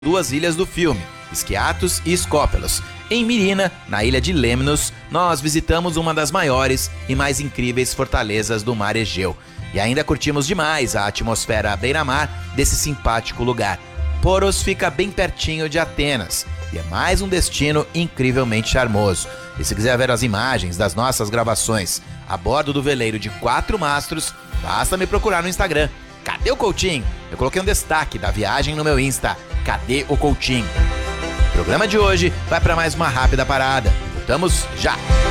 duas ilhas do filme, Skiathos e Skópelos. Em Mirina, na ilha de Lemnos, nós visitamos uma das maiores e mais incríveis fortalezas do mar Egeu. E ainda curtimos demais a atmosfera à beira-mar desse simpático lugar. Poros fica bem pertinho de Atenas e é mais um destino incrivelmente charmoso. E se quiser ver as imagens das nossas gravações a bordo do veleiro de 4 mastros, basta me procurar no Instagram. Cadê o Coutinho? Eu coloquei um destaque da viagem no meu Insta. Cadê o Coutinho? O programa de hoje vai para mais uma rápida parada. Voltamos já!